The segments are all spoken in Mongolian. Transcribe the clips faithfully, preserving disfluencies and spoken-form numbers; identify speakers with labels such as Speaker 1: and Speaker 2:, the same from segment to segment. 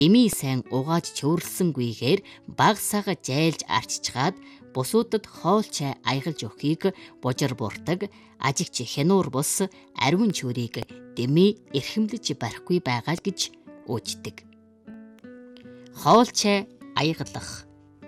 Speaker 1: Эми сайн угааж чөөрлсөнгүйгээр баг сага жайлж арчичгаад бусуудад хоол чай аягалж өгөхийг бужир буртаг, ажигч хянуур бус ариун чүрийг дэмий эрхэмлэж барихгүй байгаа л гэж үүждэг. Хоол чай аягалах.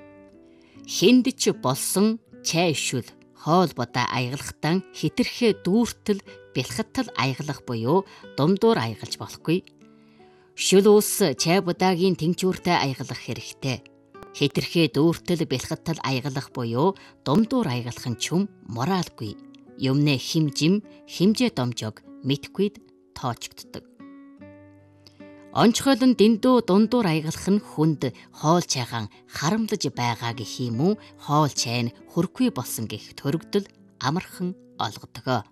Speaker 1: Хинд ч болсон чай шүл хоол бодаа аягалахтан хитрхээ дүүртэл бэлхаттал аягалах буюу думдуур аягалж болохгүй. Шүл ус чай будаагийн тэнцвэртэй аягалах хэрэгтэй. Хитрхээ дүүртэл бэлхаттал аягалах буюу думдуур аягалах нь чүм моралгүй. Юмнэ химжим, химжээ домжог мэдхгүйд тоочгддог. Онцгойлон дэндүү дундуур аягалах нь хүнд хоол чайгаан харамлаж байгаа гэх юм уу, хоол чай нь хүрхгүй болсон гэх төрөгдөл амархан олгодог.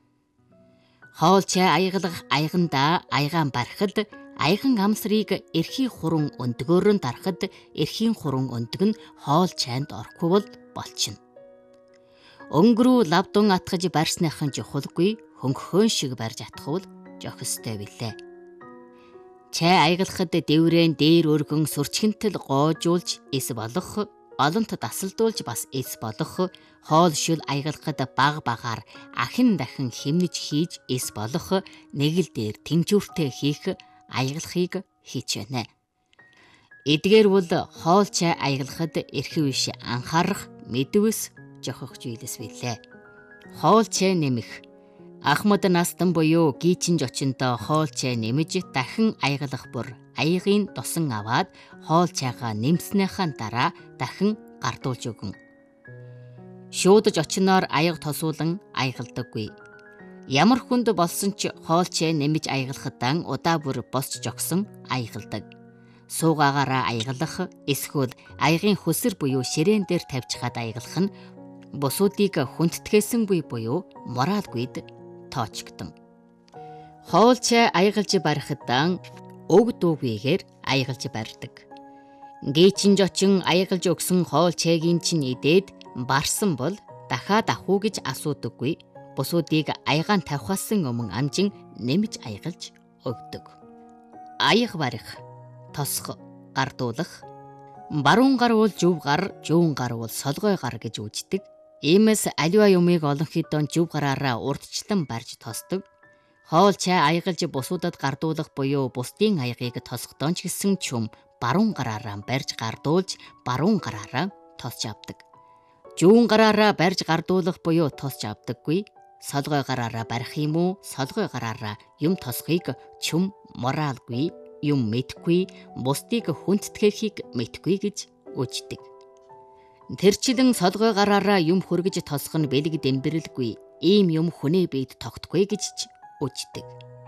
Speaker 1: Хоол чай аягалах аягандаа аягаан барихад аяхан амсрыг эрхийн хурун өндгөөрөн дарахад эрхийн хурун өндөг нь хоол чайнд орохгүй бол болчихно. Өнгөрөө лавдун атгаж барьсныхан жухалгүй хөнгөхөн шиг барьж атхвал жохистой билээ. Чай аягалахад дэврэн дээр өргөн сүрчгэнтэл гоожуулж эс болох, олонт дасалдуулж бас эс болох, хоол шүл аягалахад баг багаар ахин дахин хэмнэж хийж эс болох, нэг л дээр тэнцвэртэй хийх аягалахыг хийж байна. Эдгээр бол хоол чай аягалахад эрхэв биш анхаарах мэдвэс жохох зүйлс билээ. Хоол чай нэмэх. Ахмад настан буюу гийчин жочинтой хоол чай нэмэж дахин аягалах бүр аягийн досон аваад хоол чайгаа нэмснийхаа дараа дахин гардуулж өгөн. Шуудаж очноор аяг тосуулан аягалдаггүй. Ямар хүнд болсон ч хоол чай нэмэж аягалахтан удаа бүр босч жогсон аягалдаг. Суугаагаараа аягалах эсвэл аягийн хөсөр буюу ширээн дээр тавьчихад аягалах нь бусуудыг хүндэтгээсэнгүй буюу моралгүйд тоочгдсон. Хоол чай аягалж барихтан өг дүүгүйгээр аягалж барьдаг. Гээчин жочин аягалж өгсөн хоол чайгийн чинь идээд барсан бол дахиад ахуу гэж асуудаггүй. Бусуудыг аягаан тавихаас өмнө амжин нэмж аягалж өгдөг. Аяг барих, тосох, гардуулах. Баруун гар бол зөв гар, зүүн гар бол солгой гар гэж үүждэг. Иймээс аливаа юмыг олон хэдэн зөв гараараа урдчлан барьж тосдог. Хоол чай аягалж бусуудад гардуулах буюу бусдын аягийг тосгодон ч гэсэн чүм баруун гараараа барьж гардуулж баруун гараараа тосч авдаг. Зүүн гараараа барьж гардуулах буюу тосч авдаггүй. Солгой гараараа барих юм уу, солгой гараараа юм тосхийг чүм моралгүй, юм мэдхгүй, бусдыг хүндэтгээхийг мэдхгүй гэж үүждэг. Тэрчлэн солгой гараараа юм хөргөж тосох нь бэлэг дэмбэрэлгүй, ийм юм хүнээ бийд тогтгүй гэж ч үүждэг.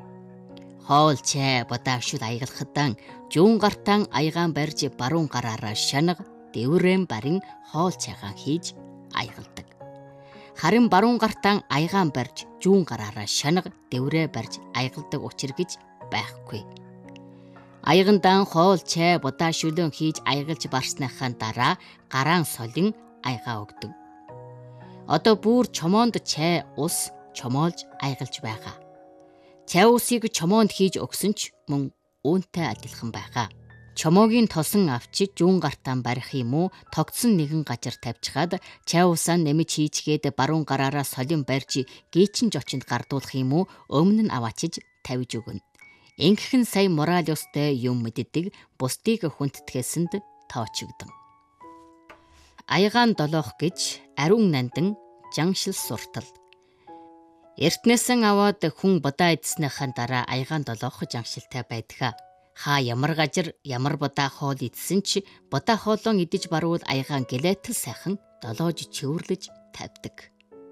Speaker 1: Хоол чай бодавшил аягалахтан зүүн гартан аягаан барьж баруун гараараа шанаг дэврээн барин хоол чайгаан хийж аягалдаг. Харин баруун гартан аягаан барьж зүүн гараараа шанаг дэврээ барьж аягалдаг учир гэж байхгүй. Аягандан хоол чай будаа шүлэн хийж аягалж барсныхаа дараа гараан солин аягаа өгдөг. Одоо бүр чомоонд чай ус чомоолж аягалж байгаа. Чай усыг чомоонд хийж өгсөн ч мөн үүнтэй адилхан байгаа. Чомоогийн тосон авчиж зүүн гартан барих юм уу, тогтсон нэгэн газар тавьчихад чай усаа нэмж хийчгээд баруун гараараа солин барьж гээчин жочинд гардуулах юм уу, өмнө нь аваачиж тавьж өгнө. Ингэхэн сая мораль ёстой юм мэддэг, бусдыг хүндэтгээсэнд тоочгдсон. Аягаан долоох гэж ариун нандан жаншил суртал. Эртнээсэн аваад хүн будаа идснийхаа дараа аягаан долоох жаншилтай байдаг. Хаа ямар газар ямар будаа хоол идсэн ч будаа хоолон идэж баруул аягаан гэлэтэл сайхан долоож чөвөрлөж тавьдаг.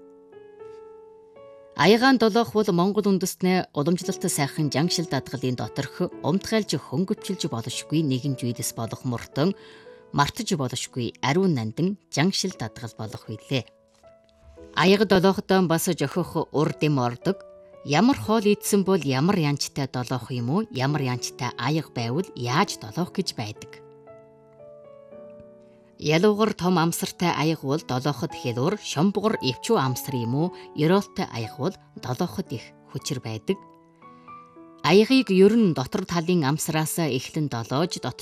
Speaker 1: Аягаан долоох бол Монгол үндэстний уламжлалт сайхан жаншил дадгалын доторх умтгайлж хөнгөвчилж болошгүй нэгэн зүйлс болох мөртөн мартаж болошгүй ариун нандан жаншил дадгал болох билээ. Аяга долоохтой бас жохих ур дэм ордог. Ямар хоол идсэн бол ямар янчтай долоох юм уу, ямар янчтай аяга байвал яаж долоох гэж байдаг. Ялуугар том амсартай аяга бол долооход хэлуур, шомбогор эвчүү амсар юм уу, ёроолтой аяга бол долооход их хүчээр байдаг. Аягийг ер нь дотор талын амсараас эхлэн долоож, дот